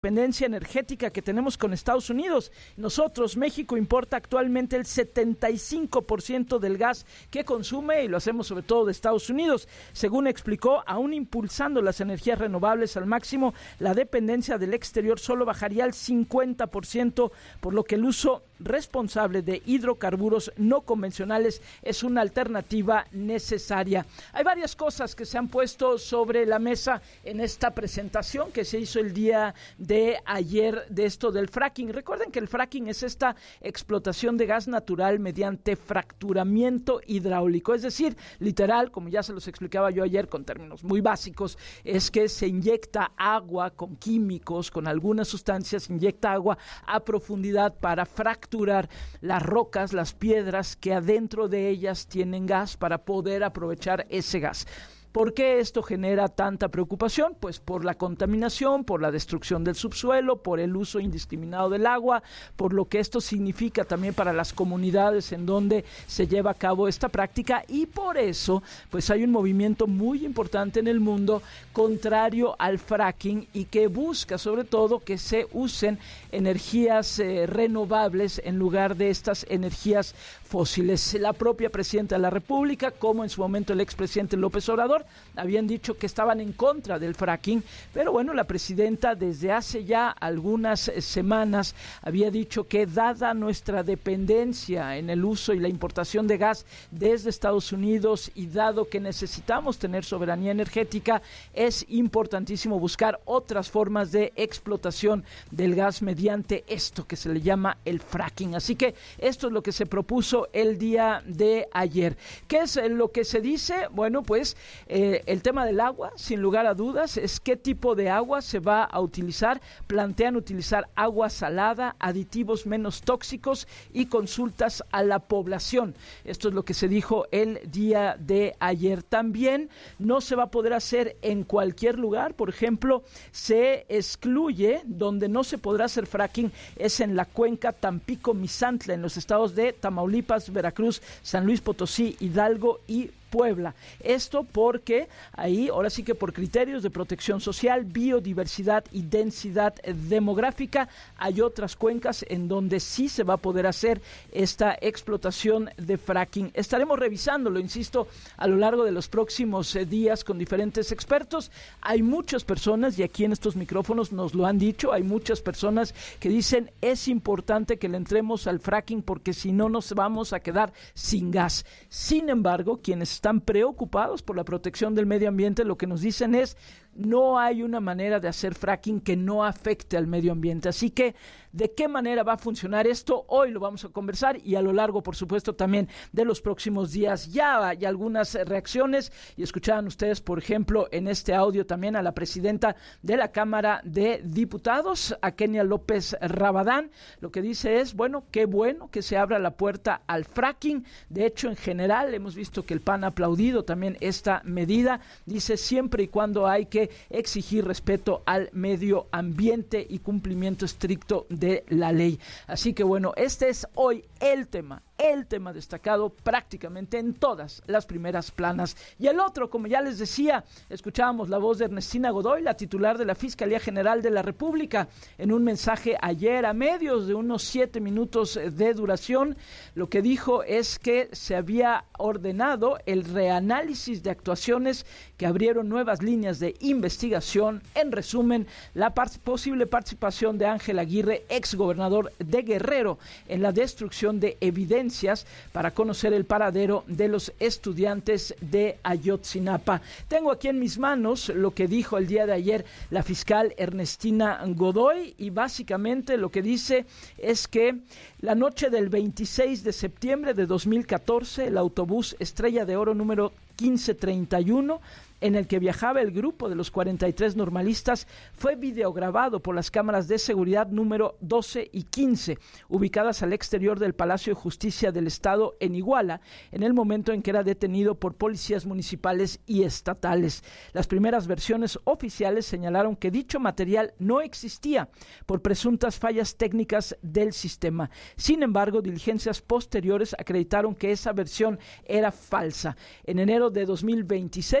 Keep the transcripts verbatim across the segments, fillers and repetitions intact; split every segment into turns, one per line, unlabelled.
dependencia energética que tenemos con Estados Unidos. Nosotros, México, importa actualmente el setenta y cinco por ciento del gas que consume y lo hacemos sobre todo de Estados Unidos. Según explicó, aún impulsando las energías renovables al máximo, la dependencia del exterior solo bajaría al cincuenta por ciento, por lo que el uso responsable de hidrocarburos no convencionales es una alternativa necesaria. Hay varias cosas que se han puesto sobre la mesa en esta presentación que se hizo el día de ayer de esto del fracking. Recuerden que el fracking es esta explotación de gas natural mediante fracturamiento hidráulico, es decir, literal, como ya se los explicaba yo ayer con términos muy básicos, es que se inyecta agua con químicos, con algunas sustancias, se inyecta agua a profundidad para fracturar las rocas, las piedras que adentro de ellas tienen gas para poder aprovechar ese gas. ¿Por qué esto genera tanta preocupación? Pues por la contaminación, por la destrucción del subsuelo, por el uso indiscriminado del agua, por lo que esto significa también para las comunidades en donde se lleva a cabo esta práctica, y por eso pues hay un movimiento muy importante en el mundo contrario al fracking y que busca sobre todo que se usen energías eh, renovables en lugar de estas energías fósiles. La propia presidenta de la República, como en su momento el expresidente López Obrador, habían dicho que estaban en contra del fracking, pero bueno, la presidenta desde hace ya algunas semanas había dicho que dada nuestra dependencia en el uso y la importación de gas desde Estados Unidos y dado que necesitamos tener soberanía energética, es importantísimo buscar otras formas de explotación del gas mediante esto que se le llama el fracking. Así que esto es lo que se propuso el día de ayer. ¿Qué es lo que se dice? Bueno, pues eh, el tema del agua, sin lugar a dudas, es qué tipo de agua se va a utilizar. Plantean utilizar agua salada, aditivos menos tóxicos y consultas a la población. Esto es lo que se dijo el día de ayer. También no se va a poder hacer en cualquier lugar. Por ejemplo, se excluye donde no se podrá hacer fracking es en la cuenca Tampico-Misantla, en los estados de Tamaulipas, Veracruz, San Luis Potosí, Hidalgo y Puebla. Esto porque ahí, ahora sí que por criterios de protección social, biodiversidad y densidad demográfica, hay otras cuencas en donde sí se va a poder hacer esta explotación de fracking. Estaremos revisándolo, insisto, a lo largo de los próximos eh, días con diferentes expertos. Hay muchas personas, y aquí en estos micrófonos nos lo han dicho, hay muchas personas que dicen es importante que le entremos al fracking porque si no nos vamos a quedar sin gas. Sin embargo, quienes están preocupados por la protección del medio ambiente, lo que nos dicen es no hay una manera de hacer fracking que no afecte al medio ambiente. Así que, ¿de qué manera va a funcionar esto? Hoy lo vamos a conversar y a lo largo, por supuesto, también de los próximos días. Ya hay algunas reacciones y escuchaban ustedes, por ejemplo, en este audio también a la presidenta de la Cámara de Diputados, a Kenia López Rabadán. Lo que dice es, bueno, qué bueno que se abra la puerta al fracking. De hecho, en general, hemos visto que el P A N ha aplaudido también esta medida. Dice, siempre y cuando hay que exigir respeto al medio ambiente y cumplimiento estricto de la ley. Así que bueno, este es hoy el tema, el tema destacado prácticamente en todas las primeras planas. Y el otro, como ya les decía, escuchábamos la voz de Ernestina Godoy, la titular de la Fiscalía General de la República, en un mensaje ayer a medios de unos siete minutos de duración. Lo que dijo es que se había ordenado el reanálisis de actuaciones que abrieron nuevas líneas de investigación. En resumen, la part- posible participación de Ángel Aguirre, exgobernador de Guerrero, en la destrucción de evidencias para conocer el paradero de los estudiantes de Ayotzinapa. Tengo aquí en mis manos lo que dijo el día de ayer la fiscal Ernestina Godoy, y básicamente lo que dice es que la noche del veintiséis de septiembre de dos mil catorce, el autobús Estrella de Oro número quince treinta y uno, en el que viajaba el grupo de los cuarenta y tres normalistas, fue videograbado por las cámaras de seguridad número doce y quince, ubicadas al exterior del Palacio de Justicia del Estado en Iguala, en el momento en que era detenido por policías municipales y estatales. Las primeras versiones oficiales señalaron que dicho material no existía por presuntas fallas técnicas del sistema. Sin embargo, diligencias posteriores acreditaron que esa versión era falsa. En enero de dos mil veintiséis,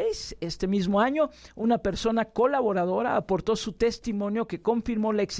este mismo año, una persona colaboradora aportó su testimonio que confirmó la existencia